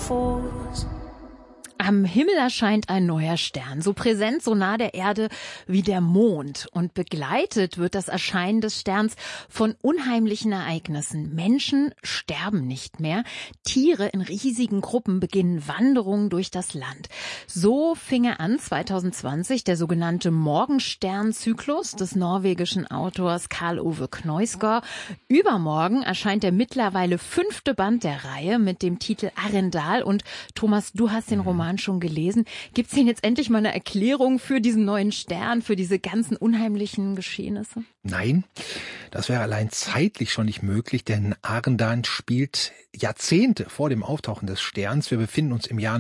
falls. Am Himmel erscheint ein neuer Stern, so präsent, so nah der Erde wie der Mond. Und begleitet wird das Erscheinen des Sterns von unheimlichen Ereignissen. Menschen sterben nicht mehr. Tiere in riesigen Gruppen beginnen Wanderungen durch das Land. So fing er an 2020, der sogenannte Morgenstern-Zyklus des norwegischen Autors Karl Ove Knausgård. Übermorgen erscheint der mittlerweile 5. Band der Reihe mit dem Titel Arendal. Und Thomas, du hast den Roman schon gelesen. Gibt es denn jetzt endlich mal eine Erklärung für diesen neuen Stern, für diese ganzen unheimlichen Geschehnisse? Nein, das wäre allein zeitlich schon nicht möglich, denn Arendal spielt Jahrzehnte vor dem Auftauchen des Sterns. Wir befinden uns im Jahr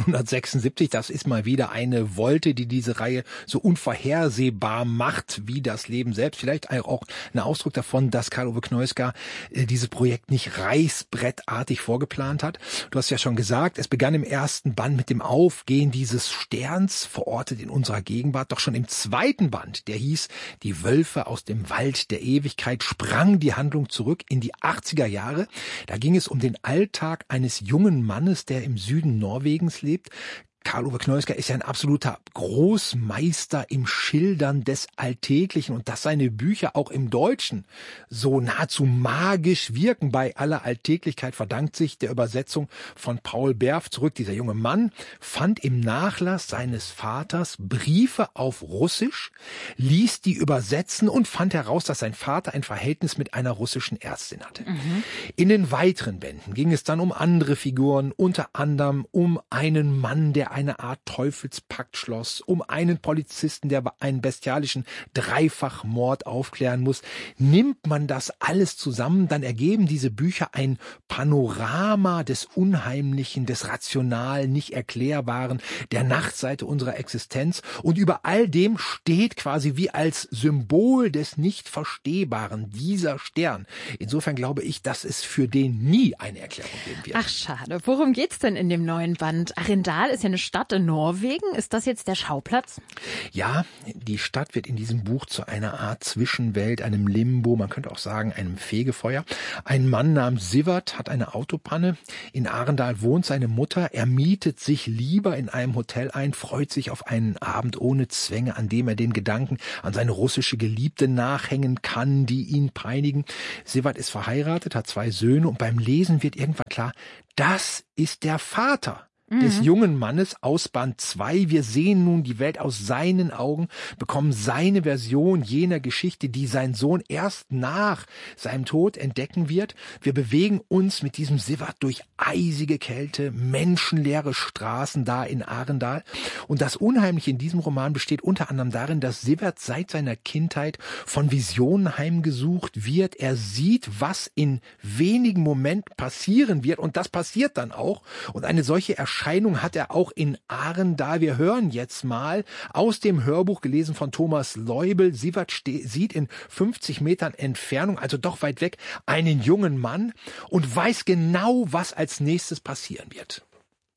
1976. Das ist mal wieder eine Wolte, die diese Reihe so unvorhersehbar macht wie das Leben selbst. Vielleicht auch ein Ausdruck davon, dass Karl Ove Knausgård dieses Projekt nicht reißbrettartig vorgeplant hat. Du hast ja schon gesagt, es begann im ersten Band mit dem Aufgehen dieses Sterns, verortet in unserer Gegenwart. Doch schon im zweiten Band, der hieß Die Wölfe aus dem Wald der Ewigkeit, sprang die Handlung zurück in die 80er Jahre. Da ging es um den Alltag eines jungen Mannes, der im Süden Norwegens lebt. Karl Ove Knausgård ist ja ein absoluter Großmeister im Schildern des Alltäglichen und dass seine Bücher auch im Deutschen so nahezu magisch wirken bei aller Alltäglichkeit, verdankt sich der Übersetzung von Paul Berf zurück. Dieser junge Mann fand im Nachlass seines Vaters Briefe auf Russisch, ließ die übersetzen und fand heraus, dass sein Vater ein Verhältnis mit einer russischen Ärztin hatte. In den weiteren Bänden ging es dann um andere Figuren, unter anderem um einen Mann, der eine Art Teufelspakt schloss, um einen Polizisten, der einen bestialischen Dreifachmord aufklären muss. Nimmt man das alles zusammen, dann ergeben diese Bücher ein Panorama des Unheimlichen, des Rationalen, nicht Erklärbaren, der Nachtseite unserer Existenz. Und über all dem steht quasi wie als Symbol des Nicht-Verstehbaren dieser Stern. Insofern glaube ich, dass es für den nie eine Erklärung geben wird. Ach, schade. Worum geht's denn in dem neuen Band? Arendal ist ja eine Stadt in Norwegen. Ist das jetzt der Schauplatz? Ja, die Stadt wird in diesem Buch zu einer Art Zwischenwelt, einem Limbo, man könnte auch sagen einem Fegefeuer. Ein Mann namens Sivert hat eine Autopanne. In Arendal wohnt seine Mutter. Er mietet sich lieber in einem Hotel ein, freut sich auf einen Abend ohne Zwänge, an dem er den Gedanken an seine russische Geliebte nachhängen kann, die ihn peinigen. Sivert ist verheiratet, hat 2 Söhne und beim Lesen wird irgendwann klar, das ist der Vater des jungen Mannes aus Band 2. Wir sehen nun die Welt aus seinen Augen, bekommen seine Version jener Geschichte, die sein Sohn erst nach seinem Tod entdecken wird. Wir bewegen uns mit diesem Sivert durch eisige Kälte, menschenleere Straßen da in Arendal. Und das Unheimliche in diesem Roman besteht unter anderem darin, dass Sivert seit seiner Kindheit von Visionen heimgesucht wird. Er sieht, was in wenigen Momenten passieren wird und das passiert dann auch. Und eine solche Erscheinung hat er auch in Arendal. Wir hören jetzt mal aus dem Hörbuch, gelesen von Thomas Leubel. Sivert sieht in 50 Metern Entfernung, also doch weit weg, einen jungen Mann und weiß genau, was als nächstes passieren wird.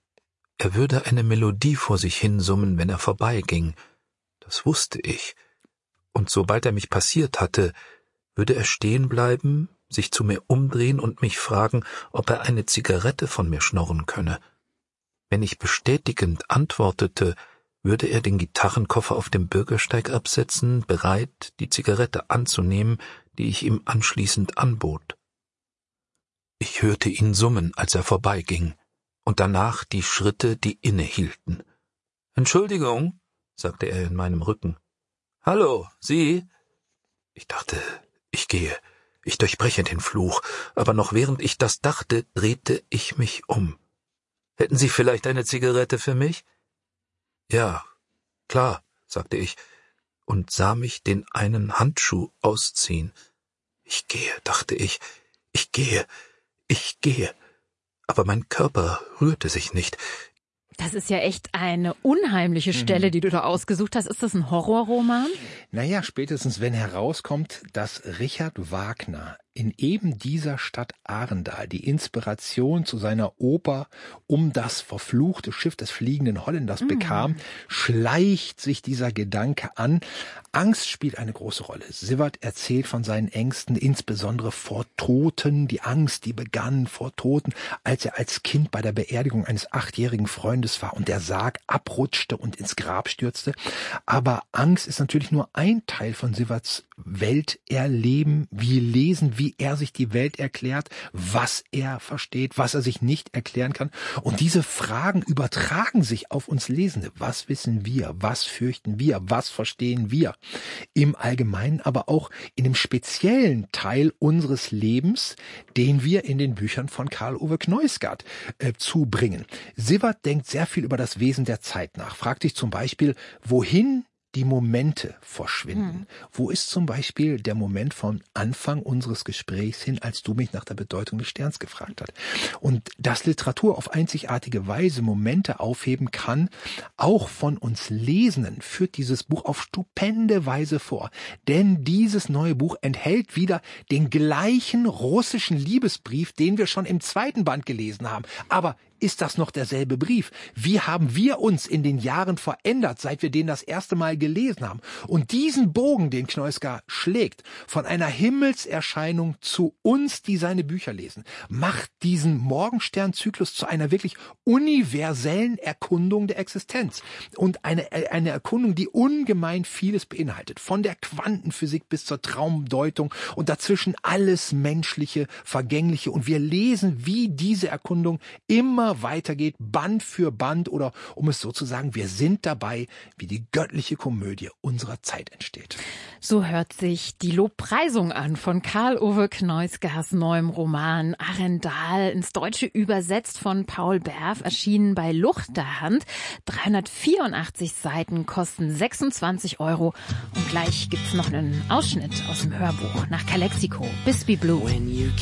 Er würde eine Melodie vor sich hinsummen, wenn er vorbeiging. Das wusste ich. Und sobald er mich passiert hatte, würde er stehen bleiben, sich zu mir umdrehen und mich fragen, ob er eine Zigarette von mir schnorren könne. Wenn ich bestätigend antwortete, würde er den Gitarrenkoffer auf dem Bürgersteig absetzen, bereit, die Zigarette anzunehmen, die ich ihm anschließend anbot. Ich hörte ihn summen, als er vorbeiging, und danach die Schritte, die innehielten. »Entschuldigung«, sagte er in meinem Rücken. »Hallo, Sie?« Ich dachte, ich gehe, ich durchbreche den Fluch, aber noch während ich das dachte, drehte ich mich um. »Hätten Sie vielleicht eine Zigarette für mich?« »Ja, klar«, sagte ich und sah mich den einen Handschuh ausziehen. »Ich gehe«, dachte ich, »ich gehe. Aber mein Körper rührte sich nicht. Das ist ja echt eine unheimliche Stelle, die du da ausgesucht hast. Ist das ein Horrorroman? Naja, spätestens wenn herauskommt, dass Richard Wagner in eben dieser Stadt Arendal die Inspiration zu seiner Oper um das verfluchte Schiff des fliegenden Holländers bekam, schleicht sich dieser Gedanke an. Angst spielt eine große Rolle. Siewert erzählt von seinen Ängsten, insbesondere vor Toten. Die Angst, die begann vor Toten, als er als Kind bei der Beerdigung eines 8-jährigen Freundes war und der Sarg abrutschte und ins Grab stürzte. Aber Angst ist natürlich nur ein Teil von Sieverts Welterleben. Wir lesen, wie er sich die Welt erklärt, was er versteht, was er sich nicht erklären kann. Und diese Fragen übertragen sich auf uns Lesende. Was wissen wir? Was fürchten wir? Was verstehen wir? Im Allgemeinen, aber auch in dem speziellen Teil unseres Lebens, den wir in den Büchern von Karl Ove Knausgard zubringen. Siewert denkt sehr viel über das Wesen der Zeit nach, fragt sich zum Beispiel, wohin die Momente verschwinden. Wo ist zum Beispiel der Moment vom Anfang unseres Gesprächs hin, als du mich nach der Bedeutung des Sterns gefragt hast? Und dass Literatur auf einzigartige Weise Momente aufheben kann, auch von uns Lesenden, führt dieses Buch auf stupende Weise vor. Denn dieses neue Buch enthält wieder den gleichen russischen Liebesbrief, den wir schon im 2. Band gelesen haben. Aber ist das noch derselbe Brief? Wie haben wir uns in den Jahren verändert, seit wir den das erste Mal gelesen haben? Und diesen Bogen, den Knausgard schlägt, von einer Himmelserscheinung zu uns, die seine Bücher lesen, macht diesen Morgensternzyklus zu einer wirklich universellen Erkundung der Existenz. Und eine Erkundung, die ungemein vieles beinhaltet. Von der Quantenphysik bis zur Traumdeutung und dazwischen alles Menschliche, Vergängliche. Und wir lesen, wie diese Erkundung immer weitergeht, Band für Band, oder um es so zu sagen, wir sind dabei, wie die göttliche Komödie unserer Zeit entsteht. So hört sich die Lobpreisung an von Karl Ove Knausgards neuem Roman Arendal, ins Deutsche übersetzt von Paul Berf, erschienen bei Luchterhand. 384 Seiten, kosten 26 €. Und gleich gibt's noch einen Ausschnitt aus dem Hörbuch nach Calexico, Bisbee Blue.